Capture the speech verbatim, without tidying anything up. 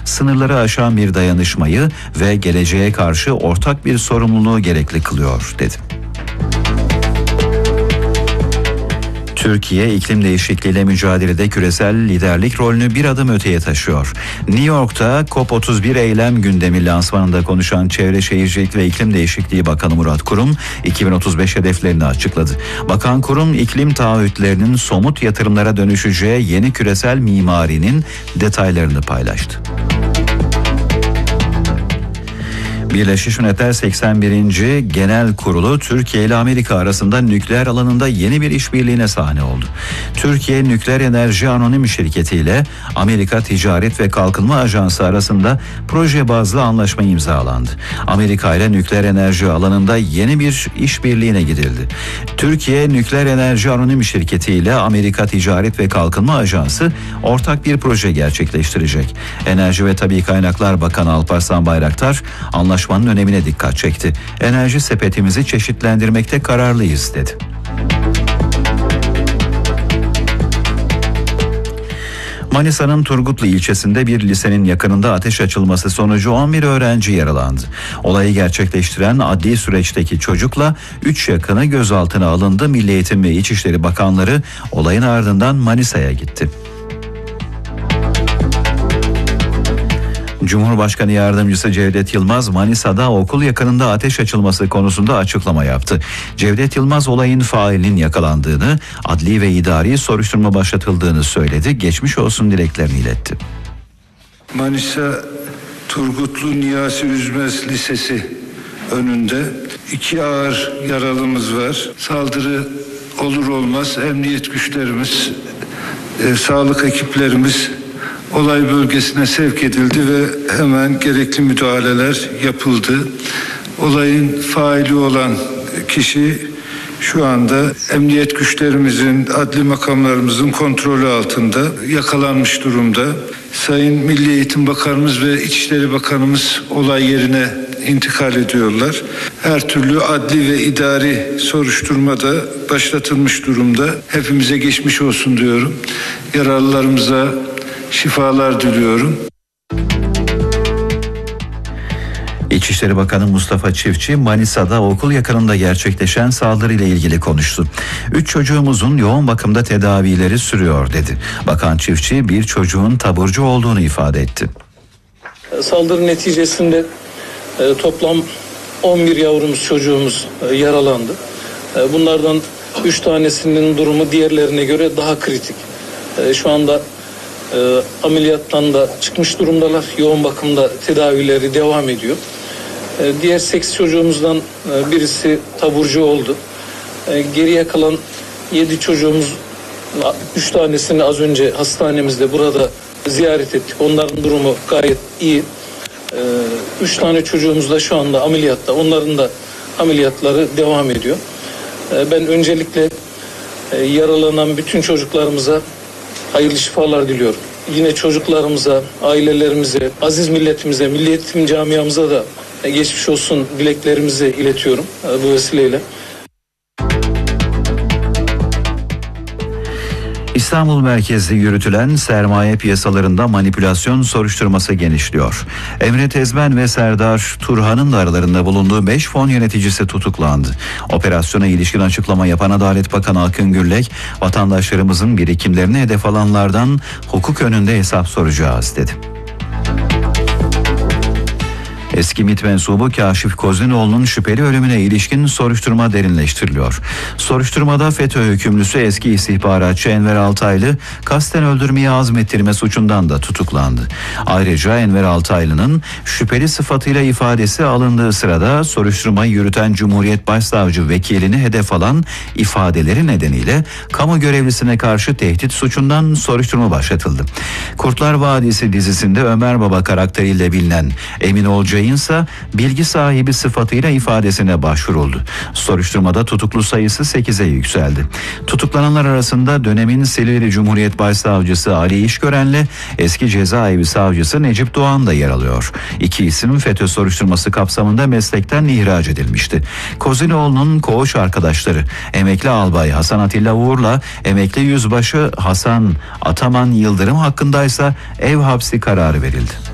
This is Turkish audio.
sınırları aşan bir dayanışmayı ve geleceğe karşı ortak bir sorumluluğu gerekli kılıyor, dedi. Türkiye, iklim değişikliğiyle mücadelede küresel liderlik rolünü bir adım öteye taşıyor. New York'ta COP otuz bir eylem gündemi lansmanında konuşan Çevre Şehircilik ve İklim Değişikliği Bakanı Murat Kurum, iki bin otuz beş hedeflerini açıkladı. Bakan Kurum, iklim taahhütlerinin somut yatırımlara dönüşeceği yeni küresel mimarinin detaylarını paylaştı. Birleşmiş Milletler seksen birinci Genel Kurulu Türkiye ile Amerika arasında nükleer alanında yeni bir işbirliğine sahne oldu. Türkiye Nükleer Enerji Anonim Şirketi ile Amerika Ticaret ve Kalkınma Ajansı arasında proje bazlı anlaşma imzalandı. Amerika ile nükleer enerji alanında yeni bir işbirliğine gidildi. Türkiye Nükleer Enerji Anonim Şirketi ile Amerika Ticaret ve Kalkınma Ajansı ortak bir proje gerçekleştirecek. Enerji ve Tabii Kaynaklar Bakanı Alparslan Bayraktar anlaşmanın önemine dikkat çekti. Enerji sepetimizi çeşitlendirmekte kararlıyız, dedi. Manisa'nın Turgutlu ilçesinde bir lisenin yakınında ateş açılması sonucu on bir öğrenci yaralandı. Olayı gerçekleştiren adli süreçteki çocukla üç yakını gözaltına alındı. Milli Eğitim ve İçişleri Bakanları olayın ardından Manisa'ya gitti. Cumhurbaşkanı Yardımcısı Cevdet Yılmaz, Manisa'da okul yakınında ateş açılması konusunda açıklama yaptı. Cevdet Yılmaz olayın failinin yakalandığını, adli ve idari soruşturma başlatıldığını söyledi. Geçmiş olsun dileklerini iletti. Manisa Turgutlu Niyazi Üzmez Lisesi önünde iki ağır yaralımız var. Saldırı olur olmaz emniyet güçlerimiz, e, sağlık ekiplerimiz olay bölgesine sevk edildi ve hemen gerekli müdahaleler yapıldı. Olayın faili olan kişi şu anda emniyet güçlerimizin, adli makamlarımızın kontrolü altında, yakalanmış durumda. Sayın Milli Eğitim Bakanımız ve İçişleri Bakanımız olay yerine intikal ediyorlar. Her türlü adli ve idari soruşturma da başlatılmış durumda. Hepimize geçmiş olsun diyorum. Yaralılarımıza şifalar diliyorum. İçişleri Bakanı Mustafa Çiftçi, Manisa'da okul yakınında gerçekleşen saldırıyla ilgili konuştu. Üç çocuğumuzun yoğun bakımda tedavileri sürüyor, dedi. Bakan Çiftçi, bir çocuğun taburcu olduğunu ifade etti. Saldırı neticesinde e, toplam on bir yavrumuz, çocuğumuz e, yaralandı. E, bunlardan üç tanesinin durumu diğerlerine göre daha kritik. E, şu anda E, ameliyattan da çıkmış durumdalar. Yoğun bakımda tedavileri devam ediyor. E, diğer sekiz çocuğumuzdan e, birisi taburcu oldu. E, geriye kalan yedi çocuğumuz, üç tanesini az önce hastanemizde burada ziyaret ettik. Onların durumu gayet iyi. E, üç tane çocuğumuz da şu anda ameliyatta. Onların da ameliyatları devam ediyor. E, ben öncelikle e, yaralanan bütün çocuklarımıza hayırlı şifalar diliyorum. Yine çocuklarımıza, ailelerimize, aziz milletimize, Milli Eğitim camiamıza da geçmiş olsun dileklerimizi iletiyorum bu vesileyle. İstanbul merkezli yürütülen sermaye piyasalarında manipülasyon soruşturması genişliyor. Emre Tezmen ve Serdar Turhan'ın da aralarında bulunduğu beş fon yöneticisi tutuklandı. Operasyona ilişkin açıklama yapan Adalet Bakanı Akın Gürlek, vatandaşlarımızın birikimlerini hedef alanlardan hukuk önünde hesap soracağız, dedi. Eski MİT mensubu Kaşif Kozlinoğlu'nun şüpheli ölümüne ilişkin soruşturma derinleştiriliyor. Soruşturmada FETÖ hükümlüsü eski istihbaratçı Enver Altaylı kasten öldürmeyi azmettirme suçundan da tutuklandı. Ayrıca Enver Altaylı'nın şüpheli sıfatıyla ifadesi alındığı sırada soruşturmayı yürüten Cumhuriyet Başsavcı vekilini hedef alan ifadeleri nedeniyle kamu görevlisine karşı tehdit suçundan soruşturma başlatıldı. Kurtlar Vadisi dizisinde Ömer Baba karakteriyle bilinen Emin Olcay'ın ise bilgi sahibi sıfatıyla ifadesine başvuruldu. Soruşturmada tutuklu sayısı sekize yükseldi. Tutuklananlar arasında dönemin Silivri Cumhuriyet Başsavcısı Ali İşgören'le eski cezaevi savcısı Necip Doğan da yer alıyor. İki isim FETÖ soruşturması kapsamında meslekten ihraç edilmişti. Kozinoğlu'nun koğuş arkadaşları emekli albay Hasan Atilla Uğur'la emekli yüzbaşı Hasan Ataman Yıldırım hakkındaysa ev hapsi kararı verildi.